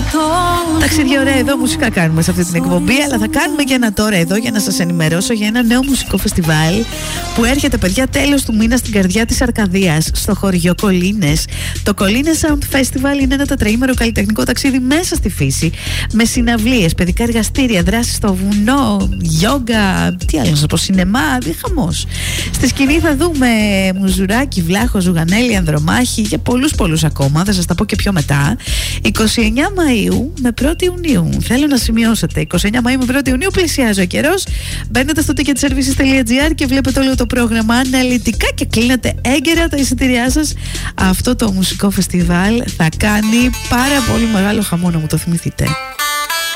Ταξίδια ωραία εδώ, μουσικά κάνουμε σε αυτή την εκπομπή, αλλά θα κάνουμε και ένα τώρα εδώ για να σας ενημερώσω για ένα νέο μουσικό φεστιβάλ που έρχεται, παιδιά, τέλος του μήνα στην καρδιά της Αρκαδίας, στο χωριό Κολίνες. Το Κολίνες Sound Festival είναι ένα τετραήμερο καλλιτεχνικό ταξίδι μέσα στη φύση, με συναυλίες, παιδικά εργαστήρια, δράσεις στο βουνό, γιόγκα, τι άλλο να σας πω, σινεμά, χαμός. Στη σκηνή θα δούμε Μουζουράκι, Βλάχο, Ζουγανέλη, Ανδρομάχη και πολλούς ακόμα, θα σας τα πω και πιο μετά. 29 Μαΐου με 1η Ιουνίου. Θέλω να σημειώσετε, 29 Μαΐου με 1η Ιουνίου πλησιάζει ο καιρός. Μπαίνετε στο ticketservices.gr και βλέπετε όλο το πρόγραμμα αναλυτικά και κλείνετε έγκαιρα τα εισιτήριά σας. Αυτό το μουσικό φεστιβάλ θα κάνει πάρα πολύ μεγάλο χαμό, να μου το θυμηθείτε.